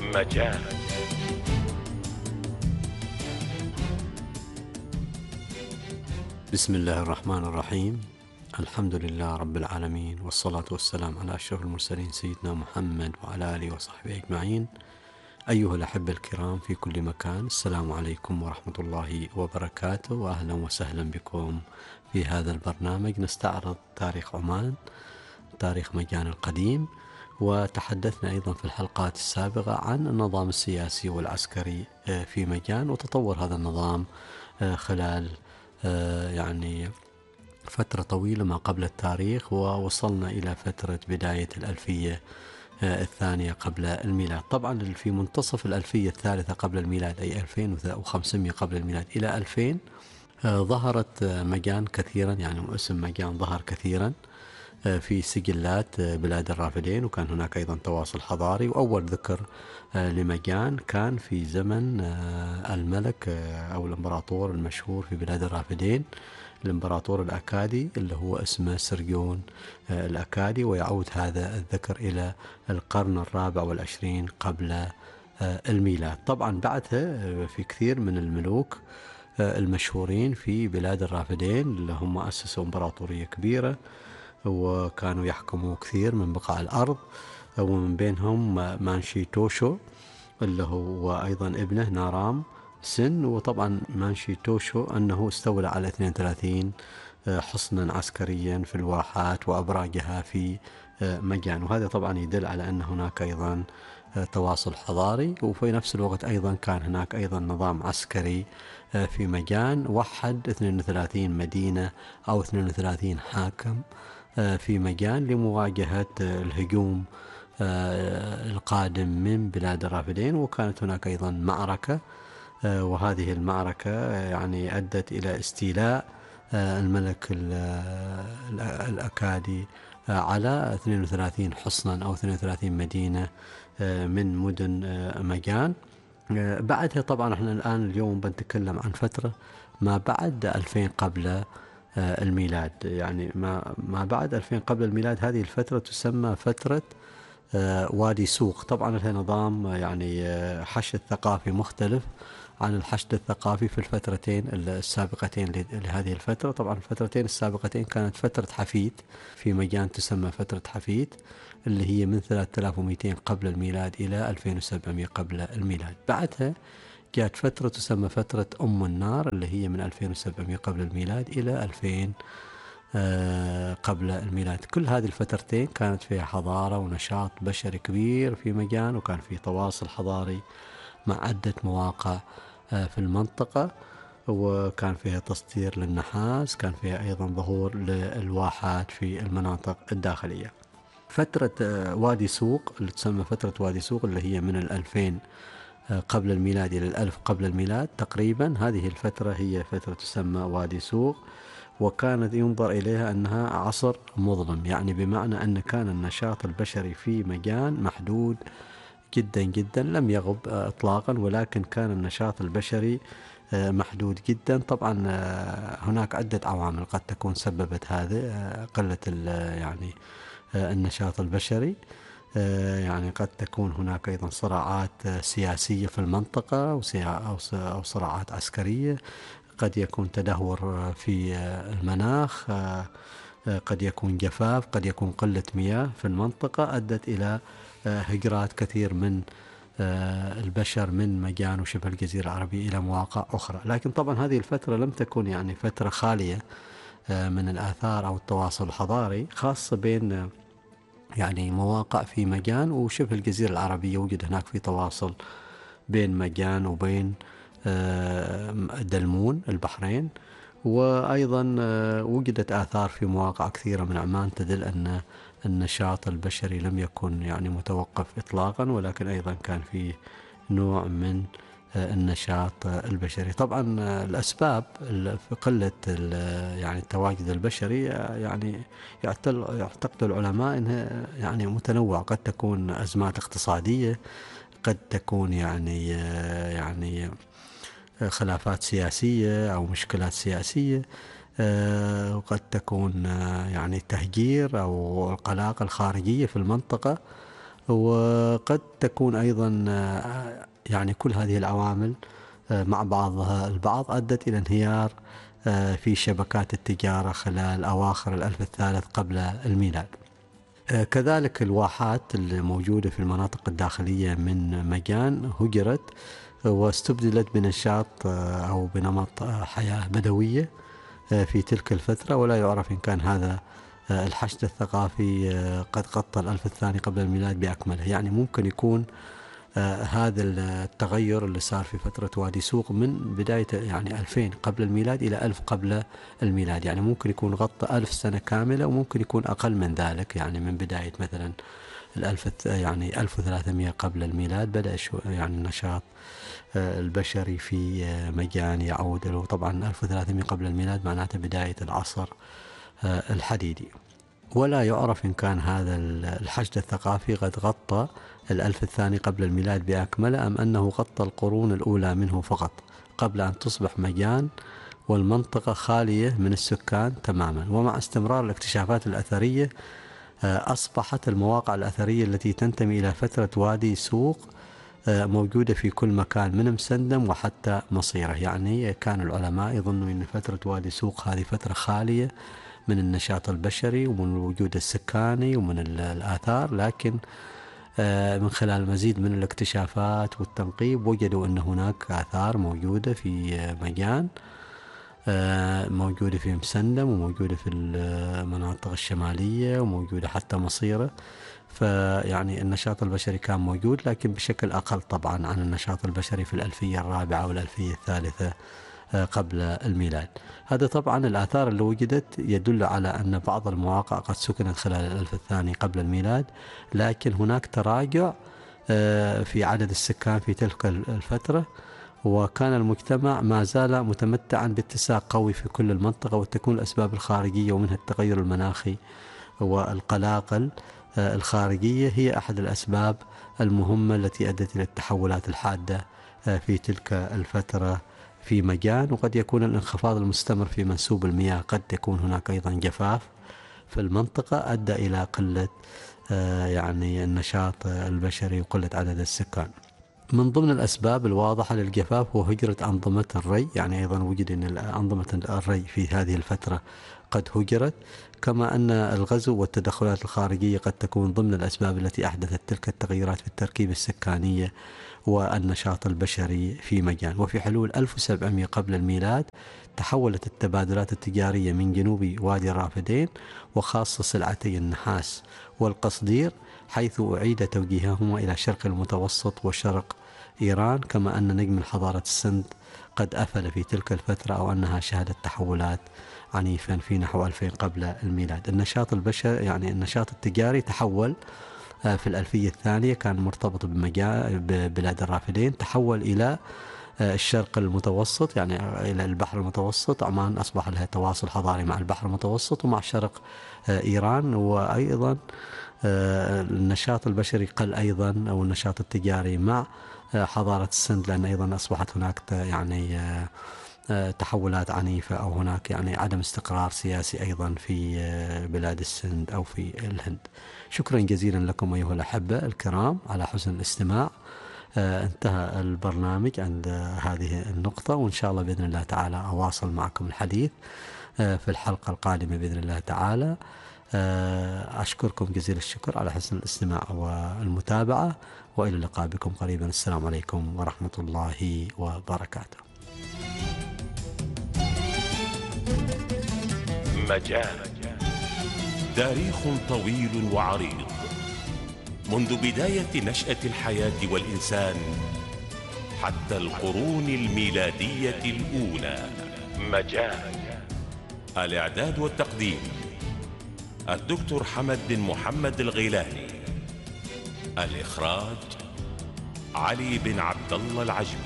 مجال. بسم الله الرحمن الرحيم. الحمد لله رب العالمين، والصلاة والسلام على أشرف المرسلين سيدنا محمد وعلى آله وصحبه أجمعين. أيها الأحبة الكرام في كل مكان، السلام عليكم ورحمة الله وبركاته، وأهلا وسهلا بكم في هذا البرنامج. نستعرض تاريخ عمان، تاريخ مجان القديم، وتحدثنا أيضا في الحلقات السابقة عن النظام السياسي والعسكري في مجان، وتطور هذا النظام خلال يعني فترة طويلة ما قبل التاريخ، ووصلنا إلى فترة بداية الألفية الثانية قبل الميلاد. طبعا في منتصف الألفية الثالثة قبل الميلاد، أي 2500 قبل الميلاد إلى 2000، ظهرت مجان كثيرا، يعني اسم مجان ظهر كثيرا في سجلات بلاد الرافدين، وكان هناك أيضا تواصل حضاري. وأول ذكر لمجان كان في زمن الملك أو الإمبراطور المشهور في بلاد الرافدين، الإمبراطور الأكادي اللي هو اسمه سرجون الأكادي، ويعود هذا الذكر إلى القرن الرابع والعشرين قبل الميلاد. طبعا بعدها في كثير من الملوك المشهورين في بلاد الرافدين اللي هم أسسوا إمبراطورية كبيرة، وكانوا يحكموا كثير من بقاع الأرض، ومن بينهم مانشي توشو اللي هو أيضا ابنه نارام سن. وطبعا مانشي توشو أنه استولى على 32 حصنا عسكريا في الواحات وأبراجها في مجان، وهذا طبعا يدل على أن هناك أيضا تواصل حضاري، وفي نفس الوقت أيضا كان هناك أيضا نظام عسكري في مجان. وحد 32 مدينة أو 32 حاكم في مجان لمواجهة الهجوم القادم من بلاد الرافدين. وكانت هناك أيضا معركة، وهذه المعركة يعني أدت إلى استيلاء الملك الأكادي على 32 حصنا أو 32 مدينة من مدن مجان. بعدها طبعا احنا الآن اليوم بنتكلم عن فترة ما بعد 2000 قبل الميلاد. يعني ما بعد 2000 قبل الميلاد، هذه الفترة تسمى فترة وادي سوق. طبعا لها نظام يعني حشد ثقافي مختلف عن الحشد الثقافي في الفترتين السابقتين لهذه الفترة. طبعا الفترتين السابقتين كانت فترة حفيد في مجان، تسمى فترة حفيد، اللي هي من 3200 قبل الميلاد إلى 2700 قبل الميلاد. بعدها جاءت فترة تسمى فترة أم النار، اللي هي من 2700 قبل الميلاد إلى 2000 قبل الميلاد. كل هذه الفترتين كانت فيها حضارة ونشاط بشري كبير في مجان، وكان في تواصل حضاري مع عدة مواقع في المنطقة، وكان فيها تصدير للنحاس، كان فيها أيضا ظهور للواحات في المناطق الداخلية. فترة وادي سوق اللي تسمى فترة وادي سوق، اللي هي من 2000 قبل الميلاد إلى 1000 قبل الميلاد تقريبا، هذه الفترة هي فترة تسمى وادي سوق، وكانت ينظر إليها أنها عصر مظلم، يعني بمعنى أن كان النشاط البشري في مجان محدود جدا جدا، لم يغب إطلاقا، ولكن كان النشاط البشري محدود جدا. طبعا هناك عدة عوامل قد تكون سببت هذا، قلة يعني النشاط البشري. يعني قد تكون هناك أيضا صراعات سياسية في المنطقة أو صراعات عسكرية، قد يكون تدهور في المناخ، قد يكون جفاف، قد يكون قلة مياه في المنطقة أدت إلى هجرات كثير من البشر من مجان وشبه الجزيرة العربية إلى مواقع أخرى. لكن طبعا هذه الفترة لم تكن يعني فترة خالية من الآثار أو التواصل الحضاري، خاصة بين يعني مواقع في مجان وشبه الجزيرة العربية. وجد هناك في تواصل بين مجان وبين دلمون البحرين، وأيضا وجدت آثار في مواقع كثيرة من عمان تدل أن النشاط البشري لم يكن يعني متوقف إطلاقا، ولكن أيضا كان فيه نوع من النشاط البشري. طبعا الأسباب في قلة يعني التواجد البشري يعني يعتقد العلماء أنها يعني متنوعة، قد تكون أزمات اقتصادية، قد تكون يعني خلافات سياسية أو مشكلات سياسية، وقد تكون يعني تهجير أو القلاقل الخارجية في المنطقة، وقد تكون أيضا يعني كل هذه العوامل مع بعضها البعض أدت إلى انهيار في شبكات التجارة خلال أواخر الألف الثالث قبل الميلاد. كذلك الواحات الموجودة في المناطق الداخلية من مجان هجرت واستبدلت بنشاط أو بنمط حياة بدوية في تلك الفترة، ولا يعرف إن كان هذا الحشد الثقافي قد غطى الألف الثاني قبل الميلاد بأكمله. يعني ممكن يكون هذا التغير اللي صار في فترة وادي سوق من بداية يعني 2000 قبل الميلاد إلى 1000 قبل الميلاد، يعني ممكن يكون غطى 1000 سنة كاملة، وممكن يكون أقل من ذلك، يعني من بداية مثلا يعني 1300 قبل الميلاد بدأ يعني النشاط البشري في مجان يعود له. طبعا 1300 قبل الميلاد معناته بداية العصر الحديدي. ولا يعرف إن كان هذا الحشد الثقافي قد غطى الألف الثاني قبل الميلاد بأكمله، أم أنه غطى القرون الأولى منه فقط قبل أن تصبح مجان والمنطقة خالية من السكان تماما. ومع استمرار الاكتشافات الأثرية أصبحت المواقع الأثرية التي تنتمي إلى فترة وادي سوق موجودة في كل مكان من مسندم وحتى مصيرة. يعني كان العلماء يظنوا أن فترة وادي سوق هذه فترة خالية من النشاط البشري ومن الوجود السكاني ومن الآثار، لكن من خلال مزيد من الاكتشافات والتنقيب وجدوا أن هناك آثار موجودة في مجان، موجودة في مسندم وموجودة في المناطق الشمالية وموجودة حتى مصيرة. فيعني النشاط البشري كان موجود لكن بشكل أقل طبعا عن النشاط البشري في الألفية الرابعة والألفية الثالثة قبل الميلاد. هذا طبعا الآثار اللي وجدت يدل على أن بعض المواقع قد سكنت خلال الألف الثاني قبل الميلاد، لكن هناك تراجع في عدد السكان في تلك الفترة، وكان المجتمع ما زال متمتعا باتساق قوي في كل المنطقة، وتكون الأسباب الخارجية ومنها التغير المناخي والقلاقل الخارجية هي أحد الأسباب المهمة التي أدت إلى التحولات الحادة في تلك الفترة في مجان. وقد يكون الانخفاض المستمر في منسوب المياه، قد يكون هناك أيضا جفاف في المنطقة أدى إلى قلة يعني النشاط البشري وقلة عدد السكان. من ضمن الأسباب الواضحة للجفاف هو هجرة أنظمة الري، يعني أيضا وجد أن أنظمة الري في هذه الفترة قد هجرت، كما أن الغزو والتدخلات الخارجية قد تكون ضمن الأسباب التي أحدثت تلك التغيرات في التركيبة السكانية والنشاط البشري في مجان. وفي حلول 1700 قبل الميلاد تحولت التبادلات التجارية من جنوب وادي الرافدين وخاصة سلعتي النحاس والقصدير، حيث أعيد توجيههما إلى شرق المتوسط وشرق إيران، كما أن نجم حضارة السند قد أفل في تلك الفترة، أو أنها شهدت تحولات عنيفا في نحو 2000 قبل الميلاد. النشاط البشري يعني النشاط التجاري تحول في الألفية الثانية، كان مرتبط ببلاد الرافدين، تحول إلى الشرق المتوسط يعني إلى البحر المتوسط. عمان أصبح لها تواصل حضاري مع البحر المتوسط ومع شرق إيران. وأيضا النشاط البشري قل أيضا، أو النشاط التجاري مع حضارة السند، لأن أيضا أصبحت هناك يعني تحولات عنيفة، أو هناك يعني عدم استقرار سياسي أيضا في بلاد السند أو في الهند. شكرا جزيلا لكم أيها الأحبة الكرام على حسن الاستماع. انتهى البرنامج عند هذه النقطة، وإن شاء الله بإذن الله تعالى أواصل معكم الحديث في الحلقة القادمة بإذن الله تعالى. أشكركم جزيل الشكر على حسن الاستماع والمتابعة، وإلى اللقاء بكم قريبا. السلام عليكم ورحمة الله وبركاته. مجان تاريخ طويل وعريض منذ بداية نشأة الحياة والإنسان حتى القرون الميلادية الأولى. مجان. الإعداد والتقديم الدكتور حمد بن محمد الغيلاني. الإخراج علي بن عبد الله العجمي.